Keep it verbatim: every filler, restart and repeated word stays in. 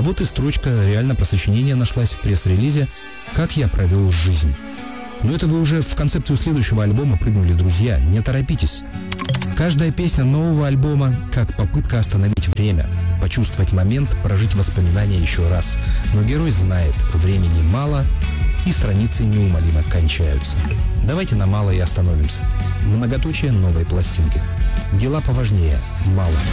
вот и строчка реально про сочинение нашлась в пресс-релизе «Как я провел жизнь». Но это вы уже в концепцию следующего альбома прыгнули, друзья, не торопитесь. Каждая песня нового альбома как попытка остановить время, почувствовать момент, прожить воспоминания еще раз. Но герой знает, времени мало, и страницы неумолимо кончаются. Давайте на мало и остановимся. Многоточие новой пластинки. Дела поважнее, мало.